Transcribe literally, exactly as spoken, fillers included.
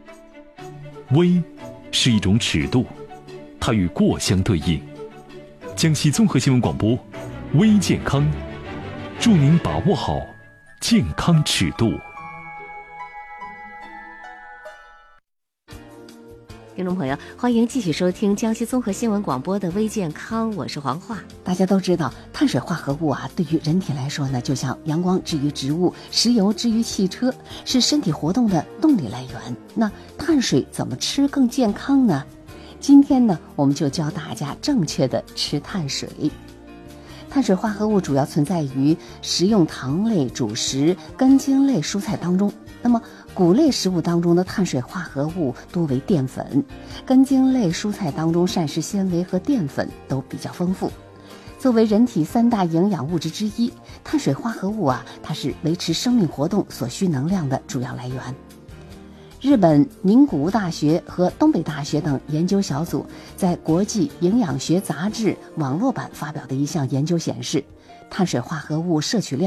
微是一种尺度，它与过相对应。江西综合新闻广播，微健康，祝您把握好健康尺度。 听众朋友，欢迎继续收听江西综合新闻广播的微健康，我是黄化。 大家都知道，碳水化合物啊，对于人体来说呢，就像阳光之于植物，石油之于汽车，是身体活动的动力来源。那碳水怎么吃更健康呢？今天呢，我们就教大家正确的吃碳水。碳水化合物主要存在于食用糖类、主食、根茎类蔬菜当中。那么谷类食物当中的碳水化合物多为淀粉，根茎类蔬菜当中膳食纤维和淀粉都比较丰富。作为人体三大营养物质之一，碳水化合物啊，它是维持生命活动所需能量的主要来源。日本名古屋大学和东北大学等研究小组在国际营养学杂志网络版发表的一项研究显示，碳水化合物摄取量